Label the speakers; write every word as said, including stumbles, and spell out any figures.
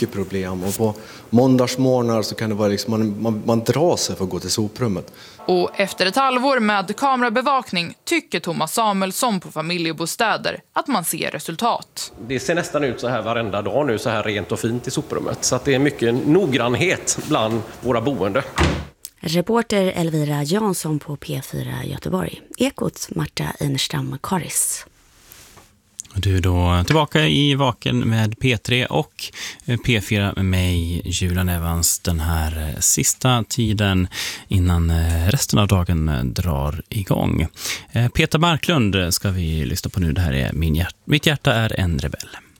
Speaker 1: mycket problem. Och på måndagsmorgnar så kan det vara liksom, man, man, man drar sig för att gå till soprummet.
Speaker 2: Och efter ett halvår med kamerabevakning tycker Thomas Samuelsson på Familjebostäder att man ser resultat.
Speaker 3: Det ser nästan ut så här varenda dag nu, så här rent och fint i soprummet. Så att det är mycket noggrannhet bland våra boende.
Speaker 4: Reporter Elvira Jansson på P fyra Göteborg. Ekot Marta Einerstam Karis.
Speaker 5: Du är då tillbaka i Vaken med P tre och P fyra med mig, Julian Evans, den här sista tiden innan resten av dagen drar igång. Peter Marklund ska vi lyssna på nu. Det här är Min hjärta, Mitt hjärta är en rebell.